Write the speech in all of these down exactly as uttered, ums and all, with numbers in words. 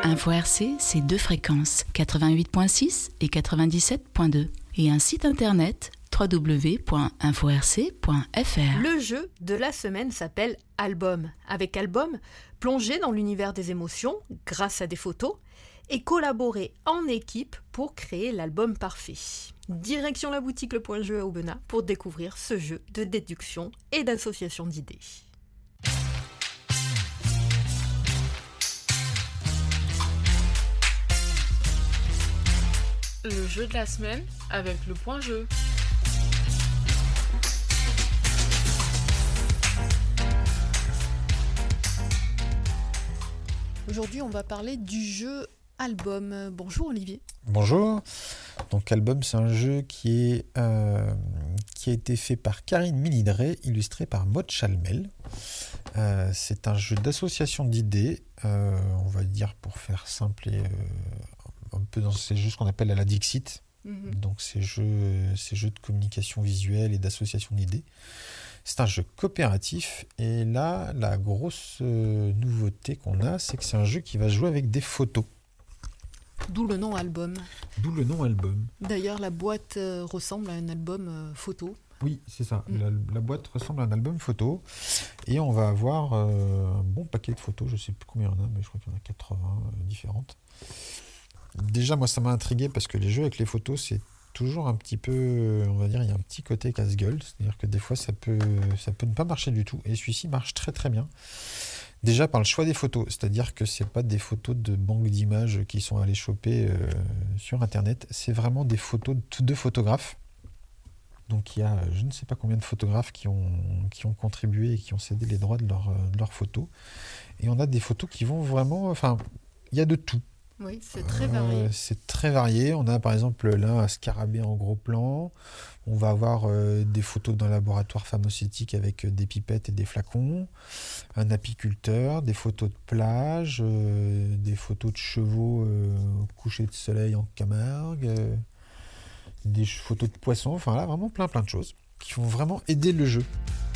Info R C, c'est deux fréquences, quatre-vingt-huit virgule six et quatre-vingt-dix-sept virgule deux. Et un site internet, w w w point info r c point f r. Le jeu de la semaine s'appelle Album. Avec Album, plongez dans l'univers des émotions grâce à des photos et collaborer en équipe pour créer l'album parfait. Direction la boutique Le Point Jeu à Aubenas pour découvrir ce jeu de déduction et d'association d'idées. Le jeu de la semaine avec Le Point Jeu. Aujourd'hui, on va parler du jeu Album. Bonjour Olivier. Bonjour. Donc Album, c'est un jeu qui, est, euh, qui a été fait par Karine Milidré, illustré par Maud Chalmel. Euh, c'est un jeu d'association d'idées, euh, on va dire pour faire simple et euh, un peu dans ces jeux qu'on appelle à la Dixit. Mm-hmm. Donc ces jeux, ces jeux de communication visuelle et d'association d'idées. C'est un jeu coopératif et là, la grosse euh, nouveauté qu'on a, c'est que c'est un jeu qui va jouer avec des photos. D'où le nom Album. D'où le nom Album. D'ailleurs, la boîte euh, ressemble à un album euh, photo. Oui, c'est ça. Mm. La, la boîte ressemble à un album photo. Et on va avoir euh, un bon paquet de photos. Je ne sais plus combien il y en a, mais je crois qu'il y en a quatre-vingts euh, différentes. Déjà, moi, ça m'a intrigué parce que les jeux avec les photos, c'est toujours un petit peu, on va dire, il y a un petit côté casse-gueule. C'est-à-dire que des fois, ça peut, ça peut ne pas marcher du tout. Et celui-ci marche très très bien. Déjà par le choix des photos, c'est-à-dire que c'est pas des photos de banques d'images qui sont allées choper euh, sur Internet, c'est vraiment des photos de, de photographes. Donc il y a je ne sais pas combien de photographes qui ont, qui ont contribué et qui ont cédé les droits de, leur, de leurs photos. Et on a des photos qui vont vraiment, enfin, il y a de tout. Oui, c'est très varié. Euh, c'est très varié. On a par exemple là un scarabée en gros plan. On va avoir euh, des photos d'un laboratoire pharmaceutique avec euh, des pipettes et des flacons. Un apiculteur, des photos de plage, euh, des photos de chevaux euh, au coucher de soleil en Camargue, euh, des photos de poissons. Enfin là, vraiment plein plein de choses qui vont vraiment aider le jeu.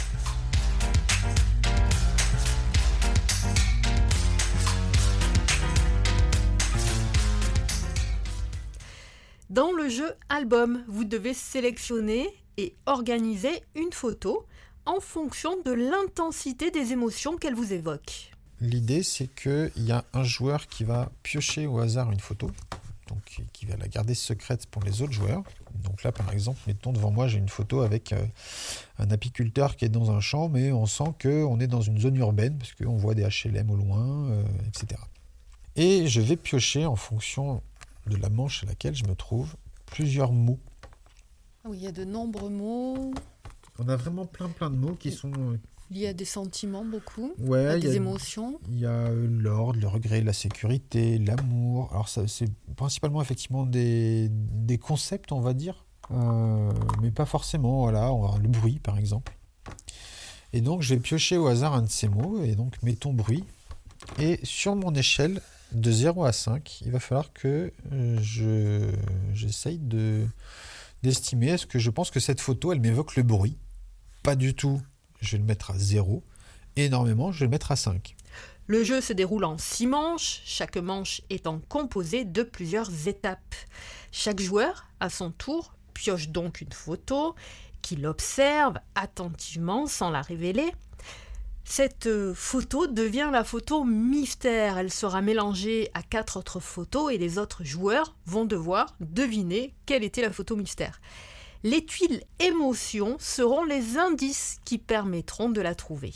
Dans le jeu Album, vous devez sélectionner et organiser une photo en fonction de l'intensité des émotions qu'elle vous évoque. L'idée, c'est qu'il y a un joueur qui va piocher au hasard une photo, donc qui va la garder secrète pour les autres joueurs. Donc là, par exemple, mettons devant moi, j'ai une photo avec euh, un apiculteur qui est dans un champ, mais on sent qu'on est dans une zone urbaine, parce qu'on voit des H L M au loin, euh, et cetera. Et je vais piocher en fonction de la manche à laquelle je me trouve, plusieurs mots. Oui, il y a de nombreux mots. On a vraiment plein plein de mots qui sont... Il y a des sentiments beaucoup, ouais, il y a des y a, émotions. Il y a l'ordre, le regret, la sécurité, l'amour. Alors ça, c'est principalement effectivement des, des concepts, on va dire, euh, mais pas forcément. Voilà, on va avoir le bruit par exemple. Et donc je vais piocher au hasard un de ces mots, et donc mettons bruit. Et sur mon échelle, de zéro à cinq, il va falloir que euh, je, j'essaye de, d'estimer est-ce que je pense que cette photo, elle m'évoque le bruit. Pas du tout, je vais le mettre à zéro. Énormément, je vais le mettre à cinq. Le jeu se déroule en six manches, chaque manche étant composée de plusieurs étapes. Chaque joueur, à son tour, pioche donc une photo qu'il observe attentivement sans la révéler. Cette photo devient la photo mystère. Elle sera mélangée à quatre autres photos et les autres joueurs vont devoir deviner quelle était la photo mystère. Les tuiles émotions seront les indices qui permettront de la trouver.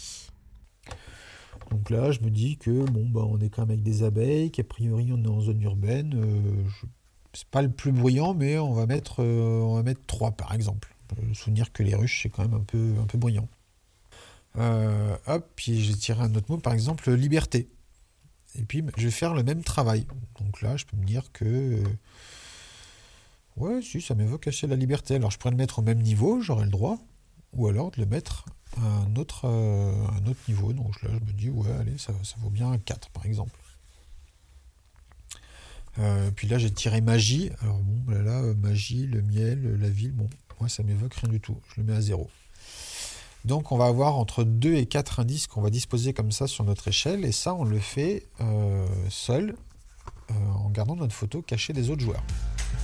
Donc là, je me dis que bon, bah, on est quand même avec des abeilles, qu'a priori on est en zone urbaine. Euh, je... C'est pas le plus bruyant, mais on va mettre, euh, on va mettre trois par exemple. Le souvenir que les ruches, c'est quand même un peu, un peu bruyant. Euh, hop, puis j'ai tiré un autre mot, par exemple liberté. Et puis je vais faire le même travail. Donc là, je peux me dire que euh, ouais, si ça m'évoque assez la liberté. Alors je pourrais le mettre au même niveau, j'aurais le droit, ou alors de le mettre à un autre, euh, un autre niveau. Donc là, je me dis ouais, allez, ça, ça vaut bien un quatre par exemple. Euh, puis là, j'ai tiré magie. Alors bon, là, là, magie, le miel, la ville. Bon, moi, ça m'évoque rien du tout. Je le mets à zéro. Donc on va avoir entre deux et quatre indices qu'on va disposer comme ça sur notre échelle, et ça on le fait euh, seul gardant notre photo cachée des autres joueurs.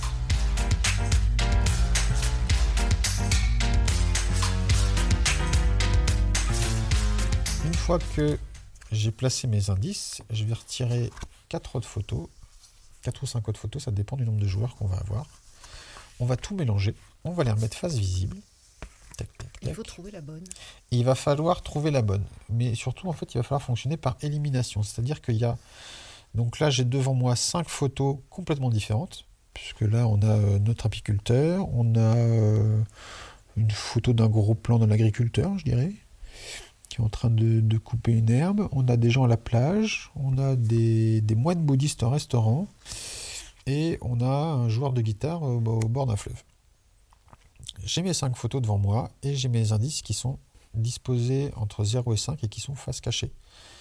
Une fois que j'ai placé mes indices, je vais retirer quatre autres photos, quatre ou cinq autres photos, ça dépend du nombre de joueurs qu'on va avoir. On va tout mélanger, on va les remettre face visible. Tac, tac, tac. Il faut trouver la bonne. Et il va falloir trouver la bonne. Mais surtout, en fait, il va falloir fonctionner par élimination. C'est-à-dire qu'il y a... Donc là, j'ai devant moi cinq photos complètement différentes. Puisque là, on a euh, notre apiculteur, on a euh, une photo d'un gros plan de l'agriculteur, je dirais, qui est en train de, de couper une herbe. On a des gens à la plage, on a des, des moines bouddhistes au restaurant, et on a un joueur de guitare au, au bord d'un fleuve. J'ai mes cinq photos devant moi, et j'ai mes indices qui sont disposés entre zéro et cinq et qui sont face cachée.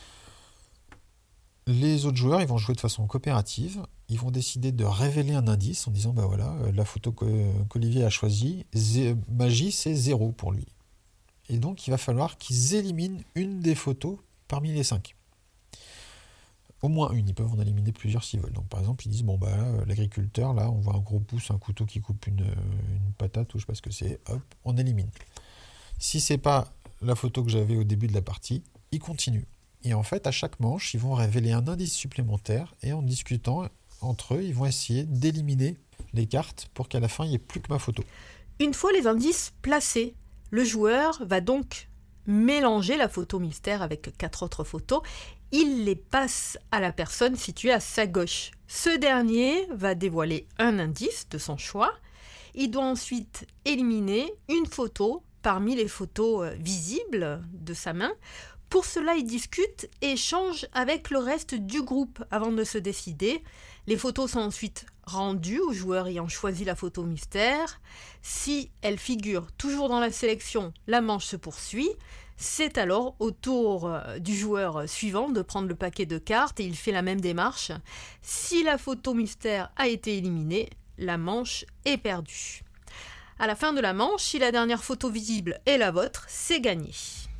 Les autres joueurs, ils vont jouer de façon coopérative. Ils vont décider de révéler un indice en disant, bah voilà, la photo qu'Olivier a choisie, magie, c'est zéro pour lui. Et donc, il va falloir qu'ils éliminent une des photos parmi les cinq. Au moins une. Ils peuvent en éliminer plusieurs s'ils veulent. Donc, par exemple, ils disent, bon, bah, l'agriculteur, là, on voit un gros pouce, un couteau qui coupe une, une patate, ou je sais pas ce que c'est. Hop, on élimine. Si c'est pas la photo que j'avais au début de la partie, ils continuent. Et en fait, à chaque manche, ils vont révéler un indice supplémentaire, et en discutant entre eux, ils vont essayer d'éliminer les cartes pour qu'à la fin, il n'y ait plus que ma photo. Une fois les indices placés, le joueur va donc mélanger la photo mystère avec quatre autres photos. Il les passe à la personne située à sa gauche. Ce dernier va dévoiler un indice de son choix. Il doit ensuite éliminer une photo parmi les photos visibles de sa main. Pour cela, il discute et échange avec le reste du groupe avant de se décider. Les photos sont ensuite rendues aux joueurs ayant choisi la photo mystère. Si elle figure toujours dans la sélection, la manche se poursuit. C'est alors au tour du joueur suivant de prendre le paquet de cartes et il fait la même démarche. Si la photo mystère a été éliminée, la manche est perdue. À la fin de la manche, si la dernière photo visible est la vôtre, c'est gagné.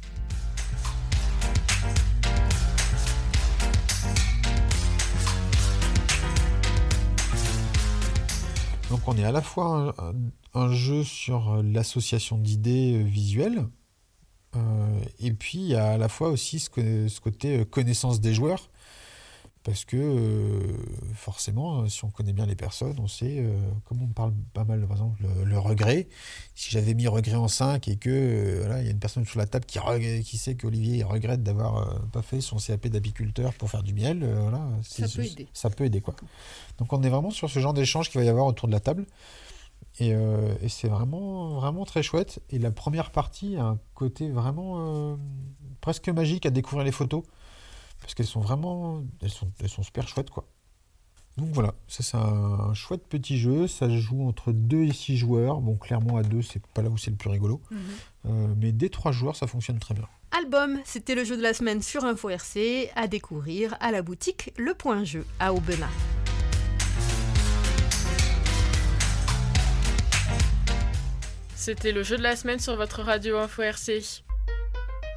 Donc on est à la fois un, un jeu sur l'association d'idées visuelles, euh, et puis il y a à la fois aussi ce, que, ce côté connaissance des joueurs, parce que euh, forcément, si on connaît bien les personnes, on sait, euh, comme on parle pas mal, par exemple, le, le regret. Si j'avais mis regret en cinq et que euh, voilà, il y a une personne sur la table qui, regrette, qui sait qu'Olivier regrette d'avoir euh, pas fait son C A P d'apiculteur pour faire du miel, euh, voilà, ça peut aider. Ça peut aider, quoi. Donc on est vraiment sur ce genre d'échange qu'il va y avoir autour de la table. Et, euh, et c'est vraiment, vraiment très chouette. Et la première partie a un côté vraiment euh, presque magique à découvrir les photos. Parce qu'elles sont vraiment... Elles sont, elles sont super chouettes, quoi. Donc voilà, ça c'est un chouette petit jeu. Ça se joue entre deux et six joueurs. Bon, clairement à deux, c'est pas là où c'est le plus rigolo. Mm-hmm. Euh, mais dès trois joueurs, ça fonctionne très bien. Album, c'était le jeu de la semaine sur Info R C, à découvrir à la boutique Le Point Jeu à Aubenas. C'était le jeu de la semaine sur votre radio Info R C.